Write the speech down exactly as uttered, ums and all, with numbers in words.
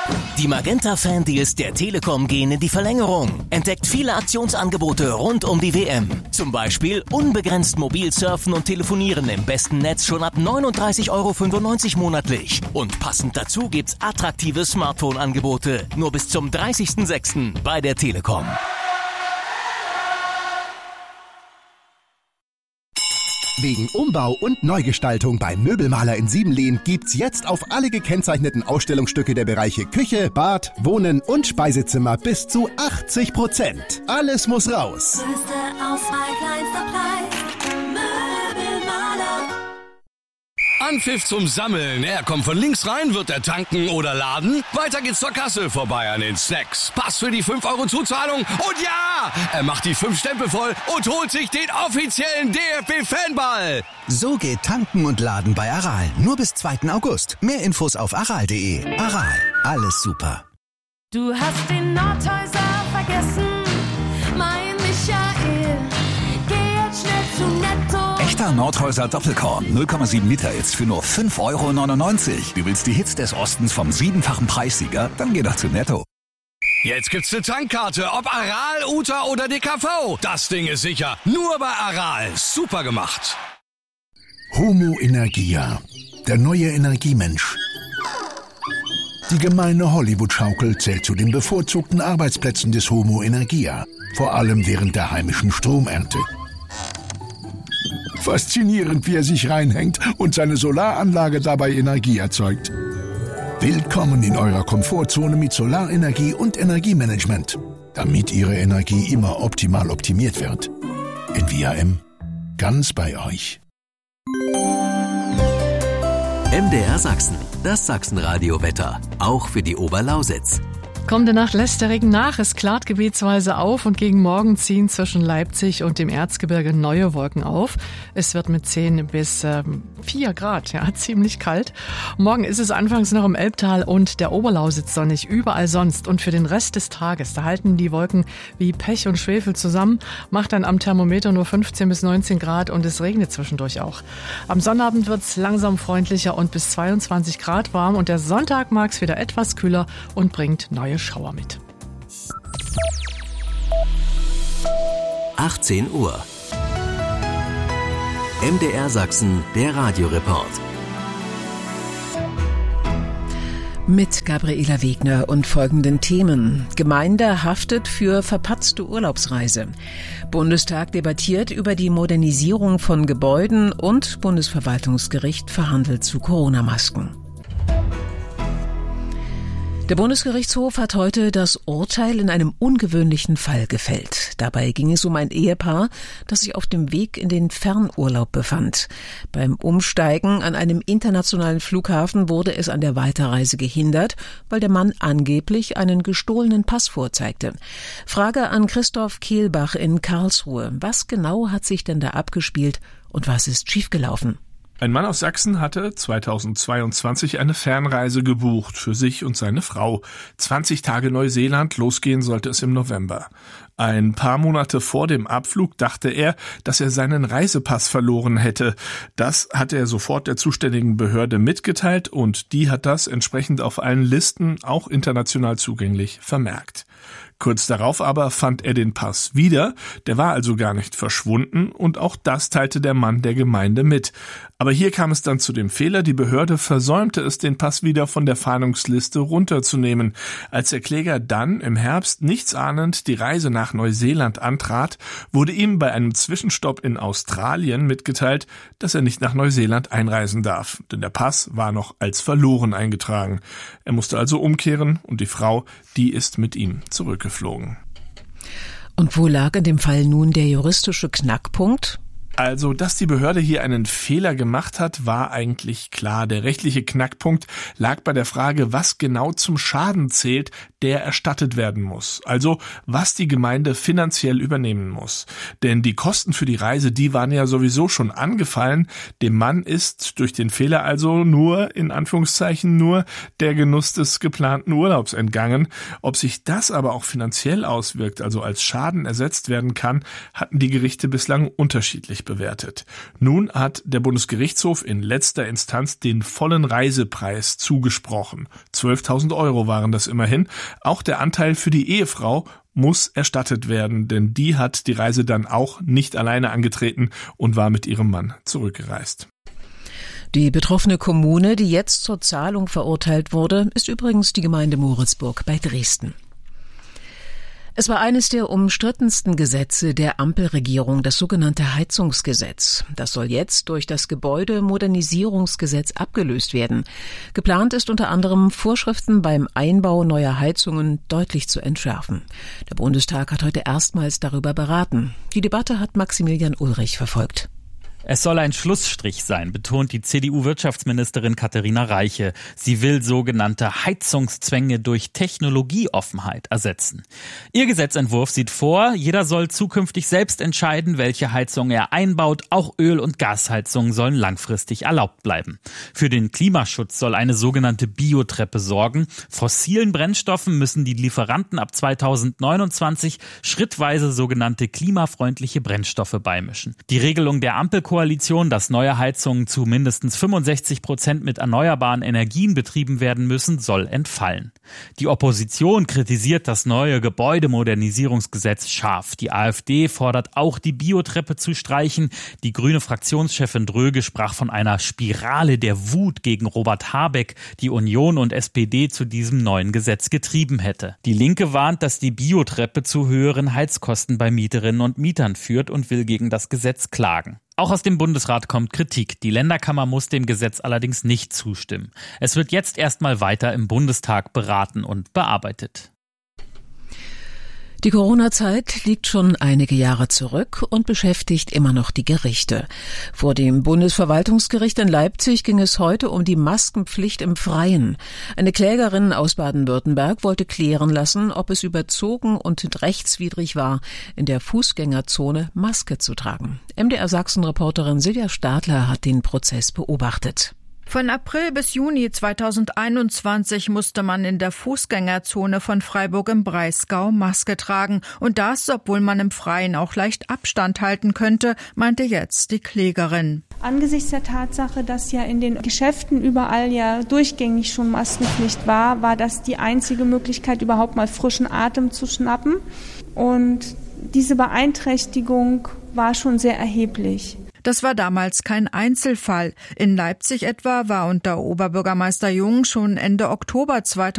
Die Magenta-Fan-Deals der Telekom gehen in die Verlängerung. Entdeckt viele Aktionsangebote rund um die W M. Zum Beispiel unbegrenzt mobil surfen und telefonieren im besten Netz schon ab neununddreißig Euro fünfundneunzig monatlich. Und passend dazu gibt's attraktive Smartphone-Angebote. Nur bis zum dreißigsten sechsten bei der Telekom. Wegen Umbau und Neugestaltung beim Möbelmaler in Siebenlehn gibt's jetzt auf alle gekennzeichneten Ausstellungsstücke der Bereiche Küche, Bad, Wohnen und Speisezimmer bis zu achtzig Prozent. Alles muss raus. Größte Auswahl, kleinster Preis. Möbelmaler. Anpfiff zum Sammeln. Er kommt von links rein, wird er tanken oder laden. Weiter geht's zur Kasse, vorbei an den Snacks. Pass für die fünf Euro Zuzahlung. Und ja, er macht die fünf Stempel voll und holt sich den offiziellen D F B-Fanball. So geht Tanken und Laden bei Aral. Nur bis zweiten August. Mehr Infos auf aral punkt de. Aral. Alles super. Du hast den Nordhäuser vergessen, mein Michael. Geh jetzt schnell zu Netto. Echter Nordhäuser Doppelkorn, null Komma sieben Liter jetzt für nur fünf Euro neunundneunzig. Du willst die Hits des Ostens vom siebenfachen Preissieger? Dann geh doch zu Netto. Jetzt gibt's eine Tankkarte, ob Aral, U T A oder D K V. Das Ding ist sicher. Nur bei Aral. Super gemacht. Homo Energia, der neue Energiemensch. Die gemeine Hollywood-Schaukel zählt zu den bevorzugten Arbeitsplätzen des Homo Energia, vor allem während der heimischen Stromernte. Faszinierend, wie er sich reinhängt und seine Solaranlage dabei Energie erzeugt. Willkommen in eurer Komfortzone mit Solarenergie und Energiemanagement, damit Ihre Energie immer optimal optimiert wird. N V A M, ganz bei euch. M D R Sachsen, das Sachsenradio-Wetter, auch für die Oberlausitz. Kommende Nacht lässt der Regen nach, es klart gebietsweise auf und gegen Morgen ziehen zwischen Leipzig und dem Erzgebirge neue Wolken auf. Es wird mit zehn bis vier Grad, ja, ziemlich kalt. Morgen ist es anfangs noch im Elbtal und der Oberlausitz sonnig, überall sonst. Und für den Rest des Tages, da halten die Wolken wie Pech und Schwefel zusammen, macht dann am Thermometer nur fünfzehn bis neunzehn Grad und es regnet zwischendurch auch. Am Sonnabend wird es langsam freundlicher und bis zweiundzwanzig Grad warm und der Sonntag mag es wieder etwas kühler und bringt neue Schauer mit. achtzehn Uhr. M D R Sachsen, der Radioreport. Mit Gabriela Wegner und folgenden Themen. Gemeinde haftet für verpatzte Urlaubsreise. Bundestag debattiert über die Modernisierung von Gebäuden und Bundesverwaltungsgericht verhandelt zu Corona-Masken. Der Bundesgerichtshof hat heute das Urteil in einem ungewöhnlichen Fall gefällt. Dabei ging es um ein Ehepaar, das sich auf dem Weg in den Fernurlaub befand. Beim Umsteigen an einem internationalen Flughafen wurde es an der Weiterreise gehindert, weil der Mann angeblich einen gestohlenen Pass vorzeigte. Frage an Christoph Kehlbach in Karlsruhe. Was genau hat sich denn da abgespielt und was ist schiefgelaufen? Ein Mann aus Sachsen hatte zweitausendzweiundzwanzig eine Fernreise gebucht für sich und seine Frau. zwanzig Tage Neuseeland, losgehen sollte es im November. Ein paar Monate vor dem Abflug dachte er, dass er seinen Reisepass verloren hätte. Das hat er sofort der zuständigen Behörde mitgeteilt und die hat das entsprechend auf allen Listen, auch international zugänglich, vermerkt. Kurz darauf aber fand er den Pass wieder, der war also gar nicht verschwunden und auch das teilte der Mann der Gemeinde mit. Aber hier kam es dann zu dem Fehler, die Behörde versäumte es, den Pass wieder von der Fahndungsliste runterzunehmen. Als der Kläger dann im Herbst nichtsahnend die Reise nach Neuseeland antrat, wurde ihm bei einem Zwischenstopp in Australien mitgeteilt, dass er nicht nach Neuseeland einreisen darf, denn der Pass war noch als verloren eingetragen. Er musste also umkehren und die Frau, die ist mit ihm zurückgeflogen. Und wo lag in dem Fall nun der juristische Knackpunkt? Also, dass die Behörde hier einen Fehler gemacht hat, war eigentlich klar. Der rechtliche Knackpunkt lag bei der Frage, was genau zum Schaden zählt, der erstattet werden muss. Also, was die Gemeinde finanziell übernehmen muss. Denn die Kosten für die Reise, die waren ja sowieso schon angefallen. Dem Mann ist durch den Fehler also nur, in Anführungszeichen, nur der Genuss des geplanten Urlaubs entgangen. Ob sich das aber auch finanziell auswirkt, also als Schaden ersetzt werden kann, hatten die Gerichte bislang unterschiedlich niedrig bewertet. Nun hat der Bundesgerichtshof in letzter Instanz den vollen Reisepreis zugesprochen. zwölftausend Euro waren das immerhin. Auch der Anteil für die Ehefrau muss erstattet werden, denn die hat die Reise dann auch nicht alleine angetreten und war mit ihrem Mann zurückgereist. Die betroffene Kommune, die jetzt zur Zahlung verurteilt wurde, ist übrigens die Gemeinde Moritzburg bei Dresden. Es war eines der umstrittensten Gesetze der Ampelregierung, das sogenannte Heizungsgesetz. Das soll jetzt durch das Gebäudemodernisierungsgesetz abgelöst werden. Geplant ist unter anderem, Vorschriften beim Einbau neuer Heizungen deutlich zu entschärfen. Der Bundestag hat heute erstmals darüber beraten. Die Debatte hat Maximilian Ulrich verfolgt. Es soll ein Schlussstrich sein, betont die C D U-Wirtschaftsministerin Katharina Reiche. Sie will sogenannte Heizungszwänge durch Technologieoffenheit ersetzen. Ihr Gesetzentwurf sieht vor, jeder soll zukünftig selbst entscheiden, welche Heizung er einbaut. Auch Öl- und Gasheizungen sollen langfristig erlaubt bleiben. Für den Klimaschutz soll eine sogenannte Biotreppe sorgen. Fossilen Brennstoffen müssen die Lieferanten ab zweitausendneunundzwanzig schrittweise sogenannte klimafreundliche Brennstoffe beimischen. Die Regelung der Ampel Koalition, dass neue Heizungen zu mindestens fünfundsechzig Prozent mit erneuerbaren Energien betrieben werden müssen, soll entfallen. Die Opposition kritisiert das neue Gebäudemodernisierungsgesetz scharf. Die AfD fordert auch, die Biotreppe zu streichen. Die grüne Fraktionschefin Dröge sprach von einer Spirale der Wut gegen Robert Habeck, die Union und S P D zu diesem neuen Gesetz getrieben hätte. Die Linke warnt, dass die Biotreppe zu höheren Heizkosten bei Mieterinnen und Mietern führt und will gegen das Gesetz klagen. Auch aus dem Bundesrat kommt Kritik. Die Länderkammer muss dem Gesetz allerdings nicht zustimmen. Es wird jetzt erstmal weiter im Bundestag beraten und bearbeitet. Die Corona-Zeit liegt schon einige Jahre zurück und beschäftigt immer noch die Gerichte. Vor dem Bundesverwaltungsgericht in Leipzig ging es heute um die Maskenpflicht im Freien. Eine Klägerin aus Baden-Württemberg wollte klären lassen, ob es überzogen und rechtswidrig war, in der Fußgängerzone Maske zu tragen. M D R Sachsen-Reporterin Silja Stadler hat den Prozess beobachtet. Von April bis Juni zweitausendeinundzwanzig musste man in der Fußgängerzone von Freiburg im Breisgau Maske tragen. Und das, obwohl man im Freien auch leicht Abstand halten könnte, meinte jetzt die Klägerin. Angesichts der Tatsache, dass ja in den Geschäften überall ja durchgängig schon Maskenpflicht war, war das die einzige Möglichkeit, überhaupt mal frischen Atem zu schnappen. Und diese Beeinträchtigung war schon sehr erheblich. Das war damals kein Einzelfall. In Leipzig etwa war unter Oberbürgermeister Jung schon Ende Oktober zweitausendeinundzwanzig